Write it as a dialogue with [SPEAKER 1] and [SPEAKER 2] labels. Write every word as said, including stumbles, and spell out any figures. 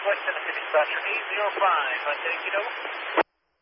[SPEAKER 1] West Tennessee dispatcher eight zero five, uh, take it over.